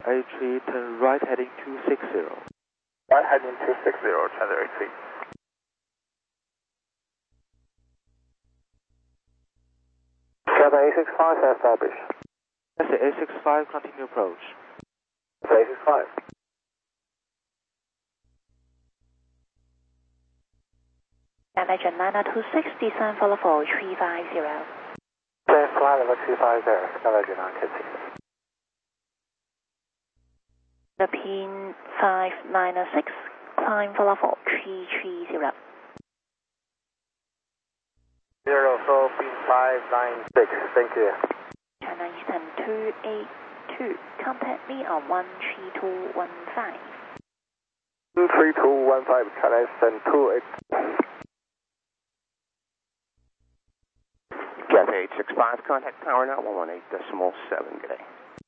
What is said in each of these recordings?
A3, turn right heading 260. Right heading 260, Chandler A3. Chandler A65, establish. That's the A65, continue approach. A65. Legend 926, descend follow for 350. Stand fly level 250, Legend 926. The pin 596, climb follow for 330. 04, pin 596, thank you. China Eastern 282, contact me on 13215. 23215, China Eastern 28. Cathay 865, contact tower now 118.7, good day.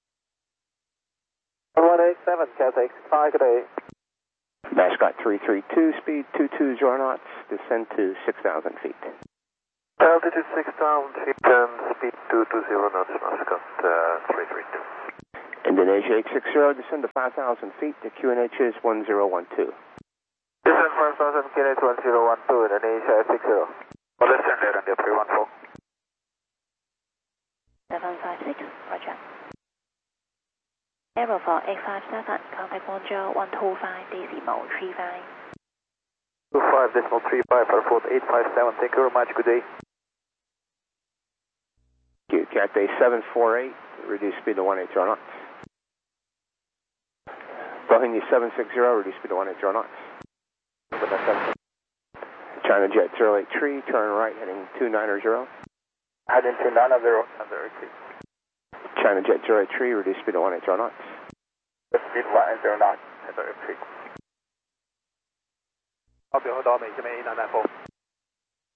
187, Cathay 865, good day. Mascot 332, speed 220 knots, descend to 6,000 feet. Altitude 6,000 feet and speed 220 knots, Mascot 332. Indonesia 860, descend to 5,000 feet, the QNH is 1012. Descend 5,000, QNH 1012, Indonesia 860. Well, descend there on the 314. 756, roger. Aero for 857, contact Guangzhou 125 decimal 35. 25 decimal 35 for 4857, thank you very much, good day. Thank you, Cathay 748, reduce speed to 180 knots. Boeing 760, reduce speed to 180 knots. China Jet 083, turn right heading 290. Heading 290, Chandler A3. China Jet 083, reduce speed to 180 knots. Speed 180 knots, Chandler A3. 目標去到美，這邊894。